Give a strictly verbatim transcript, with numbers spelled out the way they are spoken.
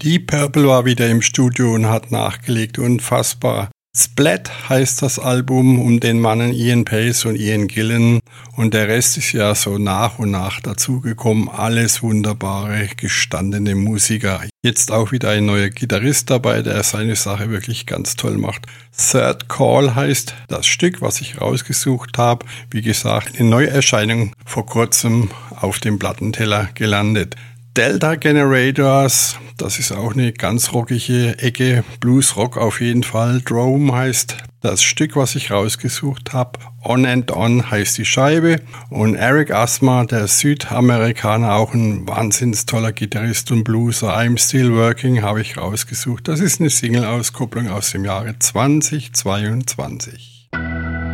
Deep Purple war wieder im Studio und hat nachgelegt, unfassbar. Splat heißt das Album um den Mannen Ian Paice und Ian Gillan und der Rest ist ja so nach und nach dazugekommen. Alles wunderbare, gestandene Musiker. Jetzt auch wieder ein neuer Gitarrist dabei, der seine Sache wirklich ganz toll macht. Third Call heißt das Stück, was ich rausgesucht habe. Wie gesagt, eine Neuerscheinung vor kurzem auf dem Plattenteller gelandet. Delta Generators, das ist auch eine ganz rockige Ecke, Bluesrock auf jeden Fall. Drome heißt das Stück, was ich rausgesucht habe. On and On heißt die Scheibe. Und Eric Asthma, der Südamerikaner, auch ein wahnsinns toller Gitarrist und Blueser. I'm Still Working habe ich rausgesucht. Das ist eine Single-Auskopplung aus dem Jahre zweitausendzweiundzwanzig.